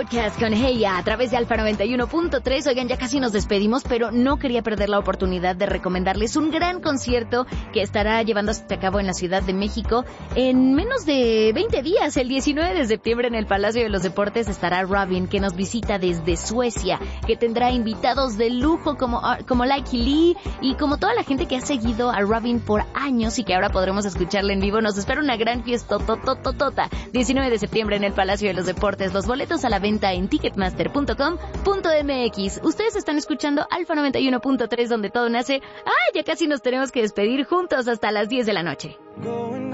Outcast con Heya a través de Alfa 91.3. Oigan, ya casi nos despedimos, pero no quería perder la oportunidad de recomendarles un gran concierto que estará llevándose a cabo en la Ciudad de México en menos de 20 días. El 19 de septiembre en el Palacio de los Deportes estará Robyn, que nos visita desde Suecia, que tendrá invitados de lujo como Likey Lee y como toda la gente que ha seguido a Robyn por años y que ahora podremos escucharla en vivo. Nos espera una gran fiesta totototota. 19 de septiembre en el Palacio de los Deportes. Los boletos a la venta en ticketmaster.com.mx. Ustedes están escuchando Alfa 91.3, donde todo nace. ¡Ay! Ya casi nos tenemos que despedir juntos hasta las 10 de la noche.